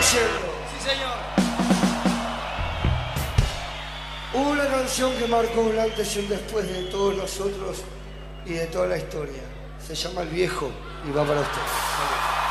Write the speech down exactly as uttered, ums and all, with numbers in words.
haciendo. Sí, señor. Una canción que marcó un antes y un después de todos nosotros y de toda la historia. Se llama El Viejo y va para usted.